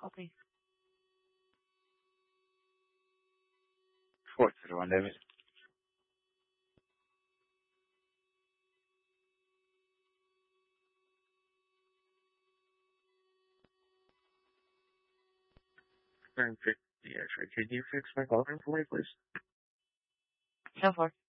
Okay. 401, David. X-ray. Could you fix my call for me, please? So far.